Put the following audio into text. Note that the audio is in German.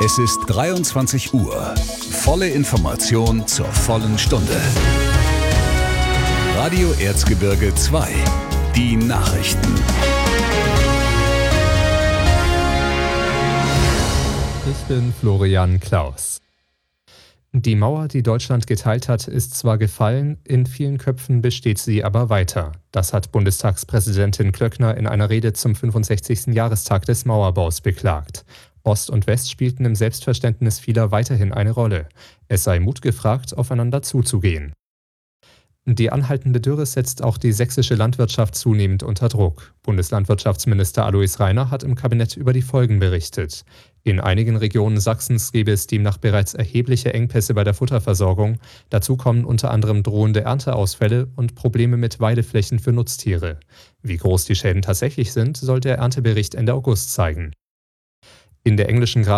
Es ist 23 Uhr. Volle Information zur vollen Stunde. Radio Erzgebirge 2. Die Nachrichten. Ich bin Florian Klaus. Die Mauer, die Deutschland geteilt hat, ist zwar gefallen, in vielen Köpfen besteht sie aber weiter. Das hat Bundestagspräsidentin Klöckner in einer Rede zum 65. Jahrestag des Mauerbaus beklagt. Ost und West spielten im Selbstverständnis vieler weiterhin eine Rolle. Es sei Mut gefragt, aufeinander zuzugehen. Die anhaltende Dürre setzt auch die sächsische Landwirtschaft zunehmend unter Druck. Bundeslandwirtschaftsminister Alois Rainer hat im Kabinett über die Folgen berichtet. In einigen Regionen Sachsens gäbe es demnach bereits erhebliche Engpässe bei der Futterversorgung. Dazu kommen unter anderem drohende Ernteausfälle und Probleme mit Weideflächen für Nutztiere. Wie groß die Schäden tatsächlich sind, soll der Erntebericht Ende August zeigen. In der englischen